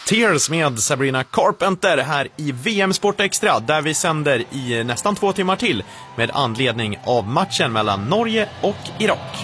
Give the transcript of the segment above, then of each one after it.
Tears med Sabrina Carpenter här i VM Sport Extra, där vi sänder i nästan 2 timmar till med anledning av matchen mellan Norge och Irak.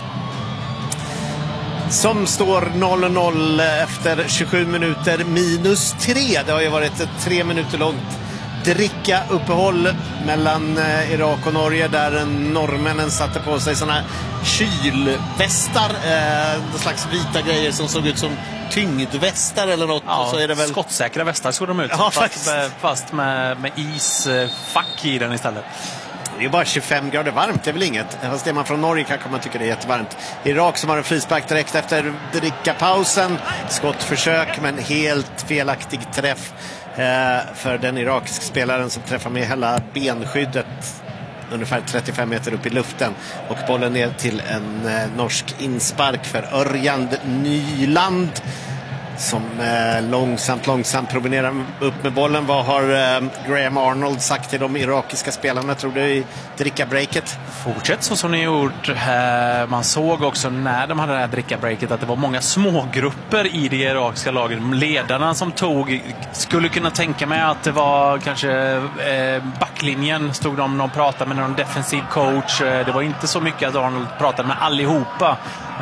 Som står 0-0 efter 27 minuter minus 3. Det har ju varit ett 3 minuter långt dricka-uppehåll mellan Irak och Norge, där norrmännen satte på sig såna här kylvästar, någon slags vita grejer som såg ut som tyngdvästar eller något. Ja, och så är det väl skottsäkra västar såg de ut, ja, fast med isfack i den istället. Det är bara 25 grader varmt, det är väl inget. Fast det man från Norge kanske man tycker det är jättevarmt. Irak som har en frispark direkt efter drickapausen. Skottförsök, men helt felaktig träff för den irakiska spelaren som träffar med hela benskyddet ungefär 35 meter upp i luften. Och bollen ner till en norsk inspark för Örjan Nyland, som långsamt promenerar upp med bollen. Vad har Graham Arnold sagt till de irakiska spelarna, tror du, i dricka-breaket? Fortsätt så som ni gjort. Man såg också när de hade det här dricka-breaket att det var många smågrupper i det irakiska laget. Ledarna som skulle kunna tänka mig att det var kanske backlinjen, stod de och pratade med någon defensiv coach. Det var inte så mycket att Arnold pratade med allihopa.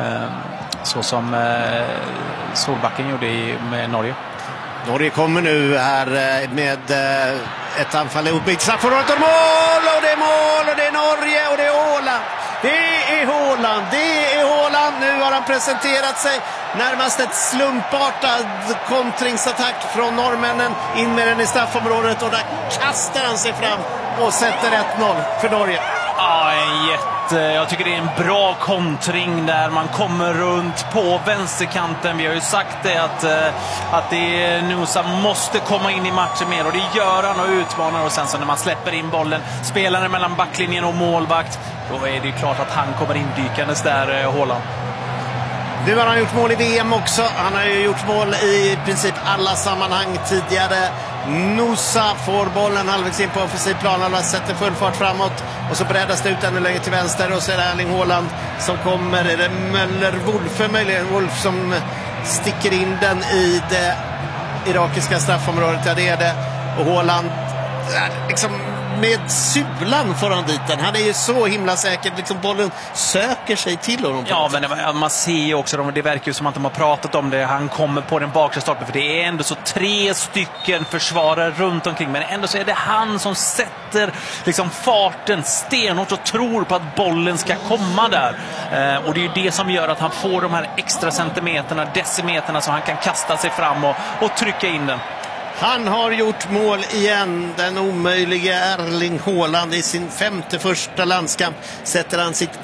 Så som Solbacken gjorde med Norge. Norge kommer nu här med ett anfall ihop i straffområdet och mål! Och det är mål! Och det är Norge! Och det är Håland! Det är Håland! Det är Håland! Nu har han presenterat sig. Närmast ett slumpartad kontringsattack från norrmännen. In med den i straffområdet. Och där kastar han sig fram och sätter 1-0 för Norge. Ja, jag tycker det är en bra kontring där man kommer runt på vänsterkanten. Vi har ju sagt det att det Nusa måste komma in i matchen mer, och det gör han och utmanar. Och sen så när man släpper in bollen, spelaren mellan backlinjen och målvakt, då är det ju klart att han kommer indykandes där, Håland. Nu har han gjort mål i VM också. Han har ju gjort mål i princip alla sammanhang tidigare. Nusa får bollen halvvägs in på offensiv plan. Han sätter full fart framåt. Och så breddas det ut ännu längre till vänster. Och så är det Erling Haaland som kommer. Är det Möller-Wolfe möjligen? Wolf som sticker in den i det irakiska straffområdet. Ja, det är det. Och Haaland liksom med sulan får han dit den. Han är ju så himla säker. Liksom bollen söker sig till honom. Ja, men man ser ju också, det verkar ju som att de har pratat om det. Han kommer på den bakre stolpen, för det är ändå så 3 stycken försvarare runt omkring. Men ändå så är det han som sätter liksom farten stenhårt och tror på att bollen ska komma där. Och det är ju det som gör att han får de här extra centimeterna, decimeterna, så han kan kasta sig fram och trycka in den. Han har gjort mål igen, den omöjliga Erling Haaland. I sin 51:a landskamp sätter han sitt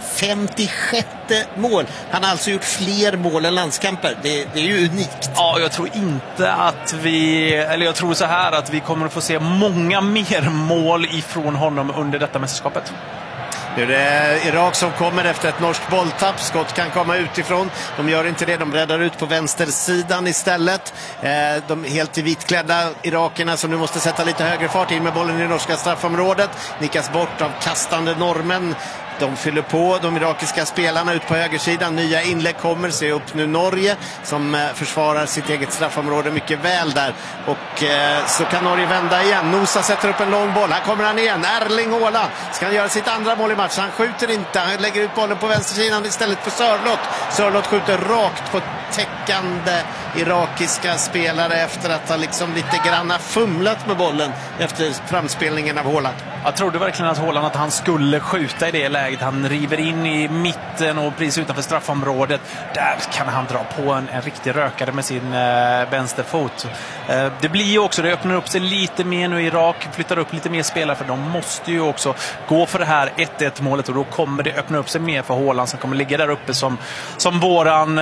56:e mål. Han har alltså gjort fler mål än landskamper. Det är ju unikt. Ja, jag tror inte att jag tror så här att vi kommer att få se många mer mål ifrån honom under detta mästerskapet. Nu är det Irak som kommer efter ett norskt bolltapp. Skott kan komma utifrån. De gör inte det, de breddar ut på vänstersidan istället. De helt i vitklädda irakerna som nu måste sätta lite högre fart in med bollen i det norska straffområdet. Nickas bort av kastande norrmän. De fyller på de irakiska spelarna ut på högersidan. Nya inlägg kommer. Se upp nu Norge som försvarar sitt eget straffområde mycket väl där. Och så kan Norge vända igen. Nusa sätter upp en lång boll. Här kommer han igen. Erling Haaland. Ska han göra sitt andra mål i matchen? Han skjuter inte. Han lägger ut bollen på vänstersidan istället för Sörlott. Sörlott skjuter rakt på täckande irakiska spelare efter att ha liksom lite granna fumlat med bollen efter framspelningen av Haaland. Jag trodde verkligen att Haaland att han skulle skjuta i det läget. Han river in i mitten och precis utanför straffområdet. Där kan han dra på en riktig rökare med sin vänsterfot. Det blir ju också, det öppnar upp sig lite mer nu. Irak flyttar upp lite mer spelare, för de måste ju också gå för det här 1-1 målet, och då kommer det öppna upp sig mer för Haaland som kommer ligga där uppe som våran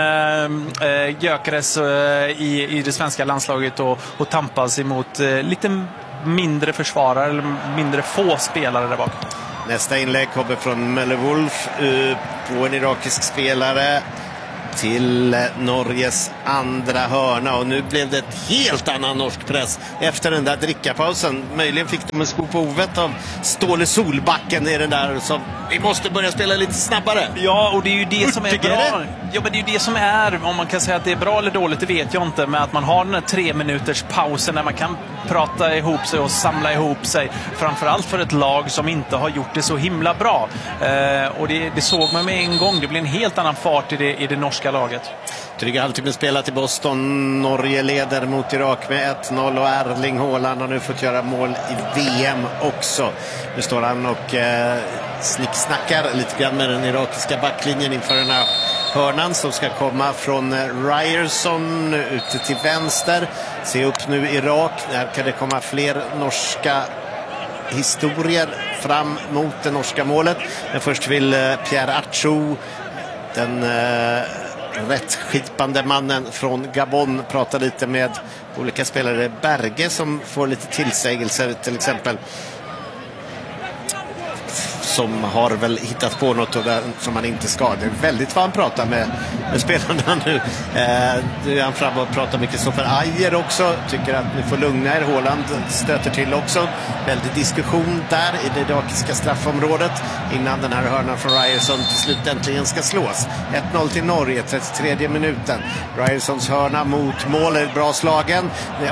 Gyökeres i det svenska landslaget och tampas emot lite mindre försvarare eller mindre få spelare där bak. Nästa inlägg kommer från Möller-Wolfe på en irakisk spelare. till Norges andra hörna. Och nu blev det ett helt annan norsk press efter den där drickapausen. Möjligen fick de en sko på hovet av Ståle Solbacken i den där som vi måste börja spela lite snabbare. Ja, och det är ju det som är bra. Ja, men det är ju det som är, om man kan säga att det är bra eller dåligt, det vet jag inte, men att man har den här 3 minuters pausen där man kan prata ihop sig och samla ihop sig, framförallt för ett lag som inte har gjort det så himla bra. Och det såg man med en gång. Det blir en helt annan fart i det norska laget. Dryga halvtimme spelat i Boston. Norge leder mot Irak med 1-0 och Erling Haaland har nu fått göra mål i VM också. Nu står han och snicksnackar lite grann med den irakiska backlinjen inför den här hörnan som ska komma från Ryerson ute till vänster. Se upp nu Irak. Där kan det komma fler norska historier fram mot det norska målet. Men först vill Pierre Achou, den rättskipande mannen från Gabon, prata lite med olika spelare. Berge som får lite tillsägelser till exempel, som har väl hittat på något där som man inte ska. Det är väldigt vad han pratar med spelarna nu. Nu är han fram och pratar med Kristoffer Ajer också. Tycker att ni får lugna er. Haaland stöter till också. Väldigt diskussion där i det irakiska straffområdet innan den här hörnan från Ryerson till slut äntligen ska slås. 1-0 till Norge, 33 minuten. Ryersons hörna mot mål är bra slagen.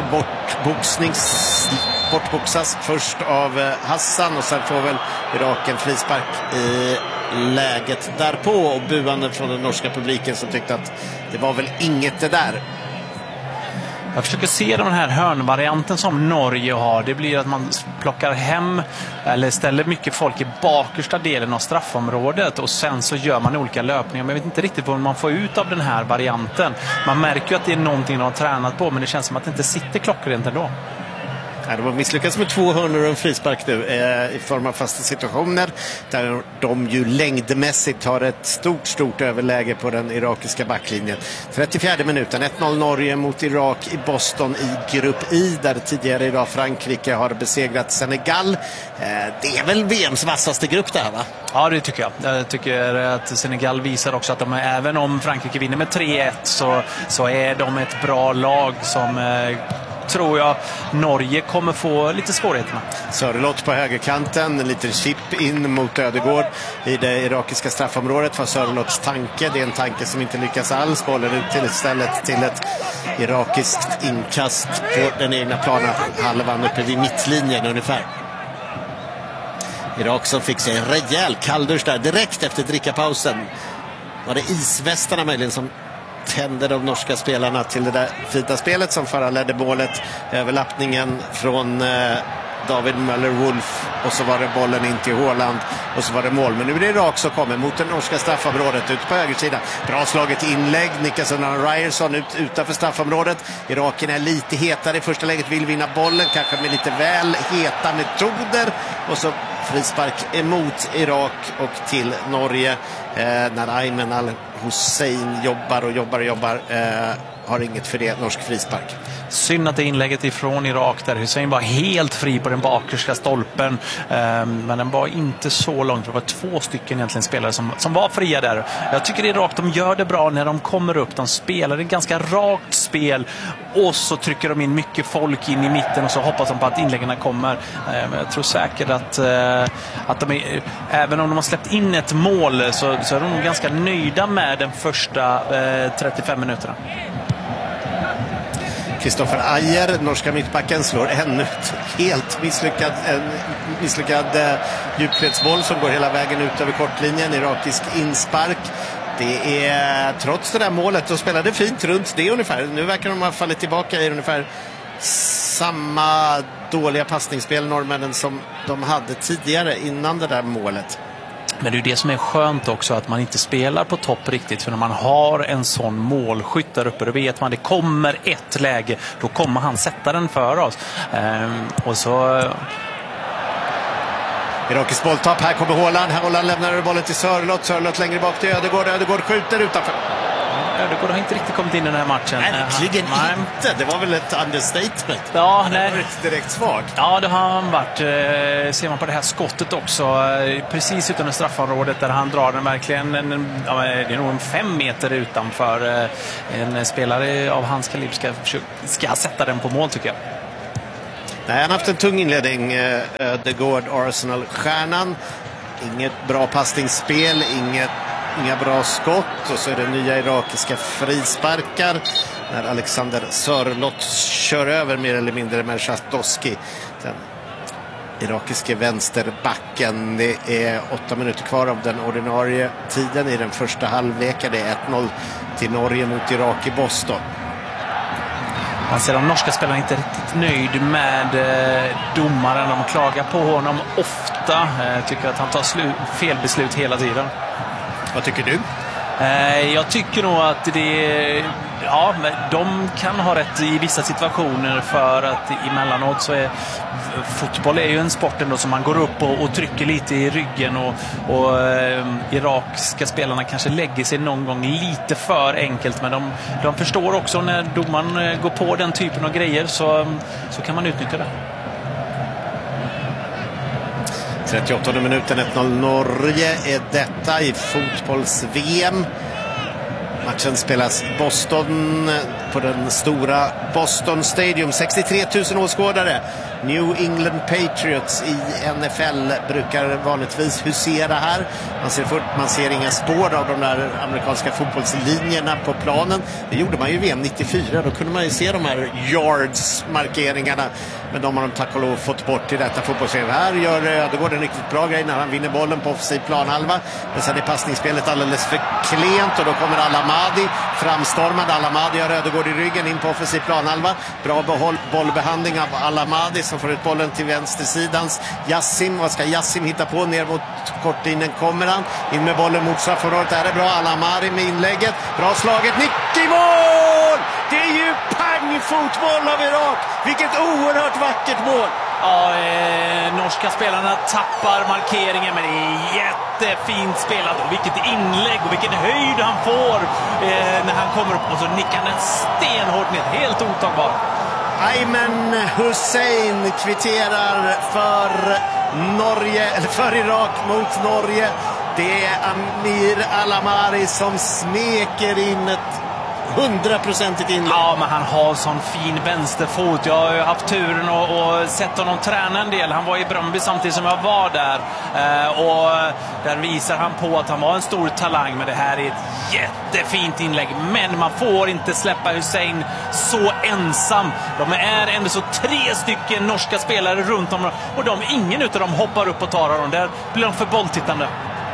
Bortboxas först av Hassan och sen får väl Irak en frispark i läget därpå, och buande från den norska publiken som tyckte att det var väl inget det där. Jag försöker se den här hörnvarianten som Norge har. Det blir att man plockar hem eller ställer mycket folk i bakersta delen av straffområdet och sen så gör man olika löpningar. Men jag vet inte riktigt vad man får ut av den här varianten. Man märker ju att det är någonting de har tränat på, men det känns som att det inte sitter klockrent ändå. Ja, de har misslyckats med 200 och en frispark nu i form av fasta situationer där de ju längdmässigt har ett stort överläge på den irakiska backlinjen. 34 minuten, 1-0 Norge mot Irak i Boston i grupp I, där tidigare idag Frankrike har besegrat Senegal. Det är väl VMs vassaste grupp det här, va? Ja, det tycker jag. Jag tycker att Senegal visar också att även om Frankrike vinner med 3-1 så är de ett bra lag som tror jag Norge kommer få lite svårigheter med. Sörlott på högerkanten, en liten chip in mot Ödegård i det irakiska straffområdet var Sörlotts tanke. Det är en tanke som inte lyckas alls. Bollen ut till istället till ett irakiskt inkast på den egna planen, halvan uppe vid mittlinjen ungefär. Irak som fick sig en rejäl kalldusch där direkt efter drickapausen. Var det isvästarna möjligen som tände de norska spelarna till det där fina spelet som föranledde målet, överlappningen från David Möller-Wolf, och så var det bollen in till Haaland och så var det mål. Men nu är det Irak som kommer mot det norska straffområdet ut på högersidan. Bra slaget inlägg, Nicholson och Ryerson utanför straffområdet. Iraken är lite hetare i första läget, vill vinna bollen, kanske med lite väl heta metoder, och så frispark emot Irak och till Norge när Ayman Al-Hussein jobbar har inget för det, norsk frispark. Synd att det inlägget ifrån Irak där Hussein var helt fri på den bakerska stolpen, men den var inte så långt. Det var 2 stycken egentligen spelare som var fria där. Jag tycker Irak, de gör det bra när de kommer upp. De spelar ett ganska rakt spel och så trycker de in mycket folk in i mitten och så hoppas de på att inläggen kommer. Jag tror säkert att de är, även om de har släppt in ett mål så är de nog ganska nöjda med den första 35 minuterna. Kristoffer Ajer, norska mittbacken, slår ännu ett helt misslyckad djupledsboll som går hela vägen ut över kortlinjen. Irakisk inspark. Det är, trots det där målet, de spelade fint runt det ungefär. Nu verkar de ha fallit tillbaka i ungefär samma dåliga passningsspel, norrmännen, som de hade tidigare innan det där målet. Men det är det som är skönt också, att man inte spelar på topp riktigt. För när man har en sån målskytt där uppe, då vet man att det kommer ett läge, då kommer han sätta den för oss. Och så... Irakisk bolltapp, här kommer Haaland lämnar bollen till Sörlott längre bak till Ödegård skjuter utanför. Ödegård har inte riktigt kommit in i den här matchen. Verkligen inte. Det var väl ett understatement. Ja, nej. Det var direkt svagt. Ja, det har han varit. Ser man på det här skottet också. Precis utanför straffområdet där han drar den verkligen. Det är nog 5 meter utanför. En spelare av hans kaliber ska sätta den på mål, tycker jag. Nej, han har haft en tung inledning, Ödegård, Arsenal-stjärnan. Inget bra passningsspel, inga bra skott. Och så är det nya irakiska frisparkar när Alexander Sörlott kör över mer eller mindre med Shatowski, den irakiske vänsterbacken. Det är 8 minuter kvar av den ordinarie tiden i den första halvleken. Det är 1-0 till Norge mot Irak i Boston. Man ser de norska spelarna inte riktigt nöjd med domaren. De klagar på honom ofta. Tycker att han tar felbeslut hela tiden. Vad tycker du? Jag tycker nog att de kan ha rätt i vissa situationer, för att emellanåt så är fotboll är ju en sport ändå som man går upp och trycker lite i ryggen, och irakiska spelarna kanske lägger sig någon gång lite för enkelt, men de förstår också när domaren går på den typen av grejer, så kan man utnyttja det. 38 minuten, 1-0 Norge är detta i fotbolls-VM. Matchen spelas i Boston, på den stora Boston Stadium. 63 000 åskådare. New England Patriots i NFL brukar vanligtvis husera här. Man ser inga spår av de där amerikanska fotbollslinjerna på planen. Det gjorde man ju i VM 94. Då kunde man ju se de här yards-markeringarna. Men de har de tack och lov fått bort i detta fotbolls-VM. Här gör Ödegård en riktigt bra grej när han vinner bollen på offensiv planhalva. Men sen är passningsspelet alldeles för klent, och då kommer Al-Ahmadi framstormad. Al-Ahmadi har Ödegård i ryggen in på offensiv planhalva. Bra bollbehandling av Al-Ahmadi som får ut bollen till vänstersidans Yassim. Vad ska Yassim hitta på? Ner mot kortlinjen kommer han. In med bollen mot straffområdet. Där är bra. Al-Ahmadi med inlägget. Bra slaget. Nick i mål! Det är ju pangfotboll av Irak. Vilket oerhört vackert mål. Ja, norska spelarna tappar markeringen, men det är jättefint spelat. Och vilket inlägg och vilken höjd han får när han kommer upp. Och så nickar han stenhårt ner. Helt otagbar. Ayman Hussein kvitterar för Norge, eller för Irak mot Norge. Det är Amir Al-Ahmadi som smeker in ett 100% inlägg. Ja, men han har sån fin vänsterfot. Jag har ju haft turen och sett honom träna en del. Han var i Bröndby samtidigt som jag var där. Och där visar han på att han var en stor talang. Men det här är ett jättefint inlägg. Men man får inte släppa Hussein så ensam. De är ändå så 3 stycken norska spelare runt om. Och ingen utav dem hoppar upp och tar dem. Där blir de för bolltittande.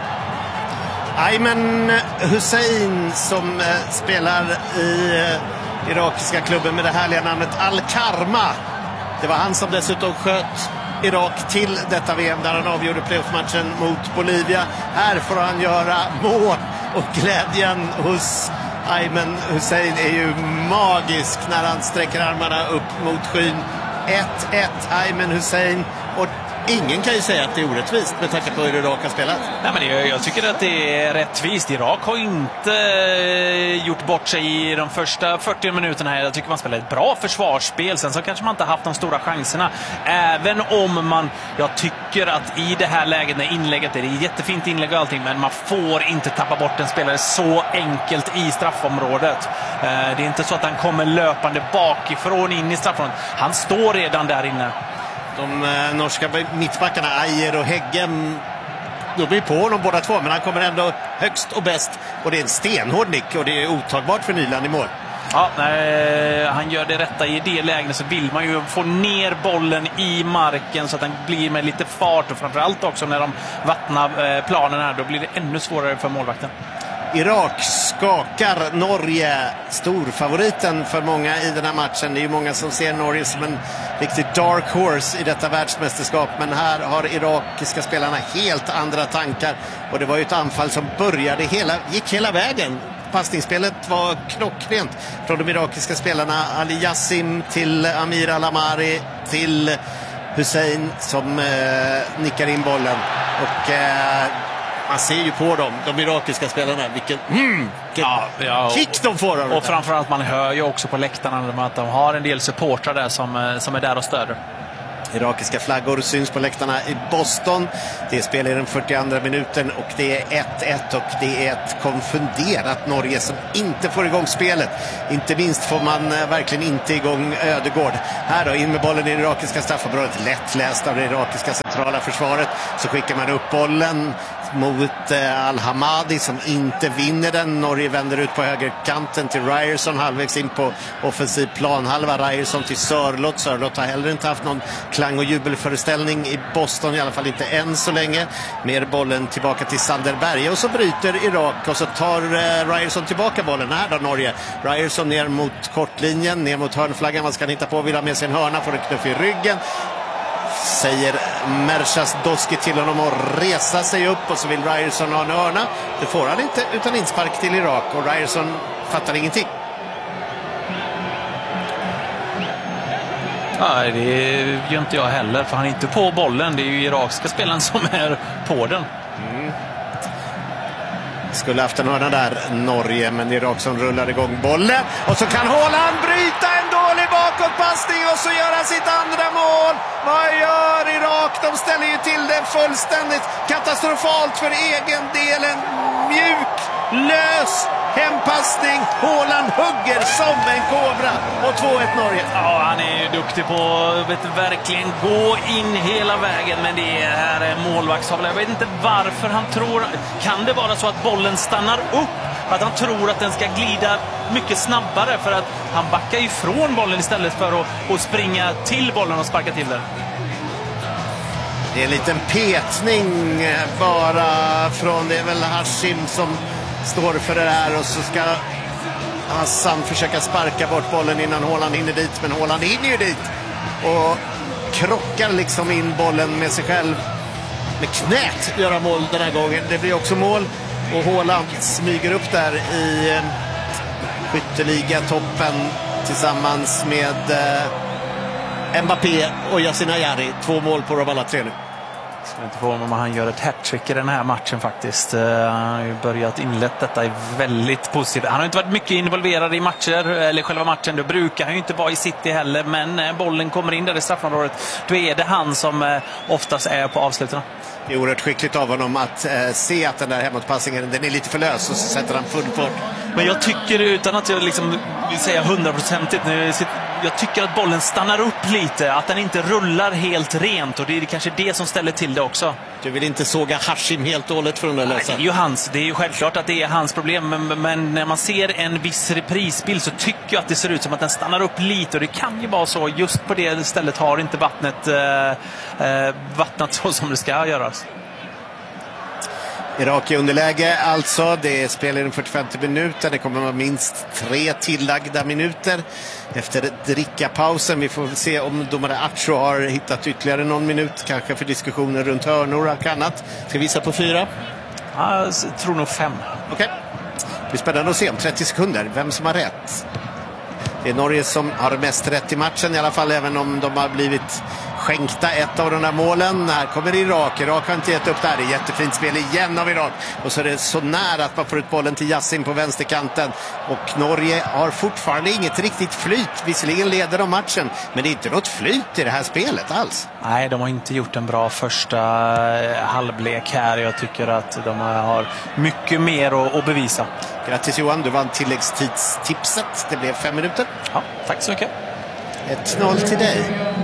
Ayman Hussein som spelar i irakiska klubben med det härliga namnet Al-Karma. Det var han som dessutom sköt Irak till detta VM där han avgjorde playoff-matchen mot Bolivia. Här får han göra mål, och glädjen hos Ayman Hussein är ju magisk när han sträcker armarna upp mot skyn. 1-1 Ayman Hussein, och ingen kan ju säga att det är orättvist med tanke på hur Irak har spelat. Nej, men jag tycker att det är rättvist. Irak har inte gjort bort sig i de första 40 minuterna här. Jag tycker man spelar ett bra försvarsspel. Sen så kanske man inte haft de stora chanserna. Även om jag tycker att i det här läget när inlägget är ett jättefint inlägg och allting, men man får inte tappa bort en spelare så enkelt i straffområdet. Det är inte så att han kommer löpande bakifrån in i straffområdet. Han står redan där inne. De norska mittbackarna Ajer och Heggem, då blir på honom båda två, men han kommer ändå högst och bäst, och det är en stenhård nick, och det är otagbart för Nyland i mål. Ja, när han gör det rätta i det läget så vill man ju få ner bollen i marken så att den blir med lite fart, och framförallt också när de vattnar planen här, då blir det ännu svårare för målvakten. Irak skakar Norge, storfavoriten för många i den här matchen. Det är ju många som ser Norge som en riktig dark horse i detta världsmästerskap, men här har irakiska spelarna helt andra tankar, och det var ju ett anfall som gick hela vägen. Passningsspelet var klockrent från de irakiska spelarna. Ali Yassim till Amir Al-Ahmadi till Hussein som nickar in bollen, och Man ser ju på dem, de irakiska spelarna, vilken kick de får av. Och framförallt man hör ju också på läktarna att de har en del supportrar där som är där och stöder. Irakiska flaggor syns på läktarna i Boston. Det spelar i den 42:a minuten och det är 1-1 och det är ett konfunderat Norge som inte får igång spelet. Inte minst får man verkligen inte igång Ödegård. Här då, in med bollen i det irakiska straffområdet. Lättläst av det irakiska centrala försvaret. Så skickar man upp bollen mot Al-Hamadi som inte vinner den. Norge vänder ut på högerkanten till Ryerson halvvägs in på offensiv planhalva. Ryerson till Sörlott. Sörlott har heller inte haft någon klang- och jubelföreställning i Boston, i alla fall inte än så länge. Mer bollen tillbaka till Sanderberg och så bryter Irak och så tar Ryerson tillbaka bollen. Här då Norge. Ryerson ner mot kortlinjen, ner mot hörnflaggan. Vad ska han hitta på? Vill ha med sig en hörna, får en knuff i ryggen. Säger Mershas Doski till honom att resa sig upp och så vill Ryerson ha en hörna. Det får han inte utan inspark till Irak och Ryerson fattar ingenting. Nej, det gör inte jag heller, för han är inte på bollen. Det är ju irakiska spelaren som är på den. Skulle haft en hörna där, Norge, men Irak som rullar igång bollen. Och så kan Haaland bryta en dålig bakåtpassning och så gör han sitt andra mål. Vad gör Irak? De ställer ju till det fullständigt katastrofalt för egen del. En mjuk, lös hempassning. Haaland hugger som en kobra och 2-1 Norge. Ja, han är ju duktig på att verkligen gå in hela vägen, men det här är målvaktshavla. Jag vet inte varför han tror. Kan det vara så att bollen stannar upp? Att han tror att den ska glida mycket snabbare, för att han backar ifrån bollen istället för att springa till bollen och sparka till den. Det är en liten petning bara från, det är väl Hashim som står för det här, och så ska Hassan försöka sparka bort bollen innan Haaland hinner dit, men Haaland hinner ju dit och krockar liksom in bollen med sig själv. Med knät göra mål den här gången. Det blir också mål och Haaland smyger upp där i skytteliga-toppen tillsammans med Mbappé och Yasin Ayari. 2 mål på dem alla 3 nu. Jag inte få om han gör ett hattrick i den här matchen faktiskt. Han har ju börjat inlett detta är väldigt positivt. Han har inte varit mycket involverad i matcher, eller själva matchen. Det brukar han ju inte vara i City heller, men bollen kommer in där i straffområdet. Då är det han som oftast är på avslutarna. Det är oerhört skickligt av honom att se att den där hemåtpassningen, den är lite för lös, och så sätter han full fart. Men jag tycker, utan att jag liksom vill säga 100%, jag tycker att bollen stannar upp lite, att den inte rullar helt rent, och det är kanske det som ställer till det också. Du vill inte såga Hashim helt dåligt från det lösa? Det är ju självklart att det är hans problem, men när man ser en viss reprisbild så tycker jag att det ser ut som att den stannar upp lite, och det kan ju vara så. Just på det stället har inte vattnat så som det ska göras. Irak i underläge alltså. Det är spel i den 45 minuten. Det kommer vara minst 3 tillagda minuter efter drickapausen. Vi får se om domare Acho har hittat ytterligare någon minut, kanske för diskussioner runt hörnor och annat. Ska vi visa på 4? Jag tror nog 5. Okej. Det blir spännande att se om 30 sekunder vem som har rätt. Det är Norge som har mest rätt i matchen i alla fall, även om de har blivit skänkta ett av de där målen. Här kommer Irak. Irak har inte gett upp där. Det är jättefint spel igen av Irak. Och så är det så nära att man får ut bollen till Yasin på vänsterkanten. Och Norge har fortfarande inget riktigt flyt. Visserligen leder de matchen, men det är inte något flyt i det här spelet alls. Nej, de har inte gjort en bra första halvlek här. Jag tycker att de har mycket mer att bevisa. Grattis Johan, du vann tilläggstidstipset. Det blev 5 minuter. Ja, tack så mycket. 1-0 till dig.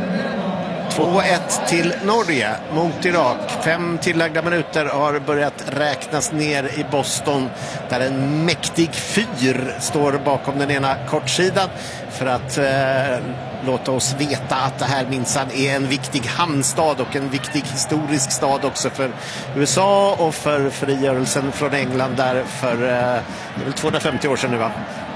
2-1 till Norge mot Irak. 5 tillagda minuter har börjat räknas ner i Boston, där en mäktig fyr står bakom den ena kortsidan för att låta oss veta att det här minsann är en viktig hamnstad och en viktig historisk stad också för USA och för frigörelsen från England där för det är väl 250 år sedan nu, va?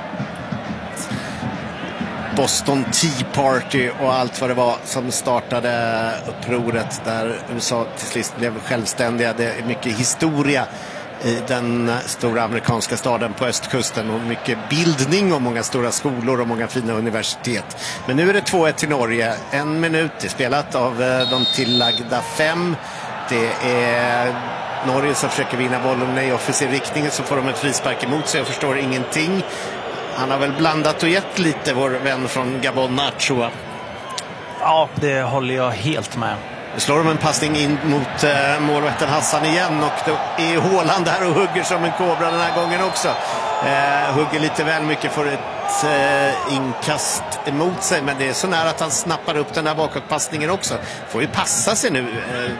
Boston Tea Party och allt vad det var som startade upproret där USA till sist blev självständiga. Det är mycket historia i den stora amerikanska staden på östkusten och mycket bildning och många stora skolor och många fina universitet. Men nu är det 2-1 till Norge. 1 minut är spelat av de tillagda 5. Det är Norge som försöker vinna bollen i offensiv riktning, så får de en frispark emot sig. Jag förstår ingenting. Han har väl blandat och gett lite, vår vän från Gabon, Nacho. Ja, det håller jag helt med. Nu slår de en passning in mot målvakten Hassan igen, och då är Haaland där och hugger som en kobra den här gången också. Hugger lite väl mycket, för ett inkast emot sig, men det är så nära att han snappar upp den där bakåtpassningen också. Får ju passa sig nu.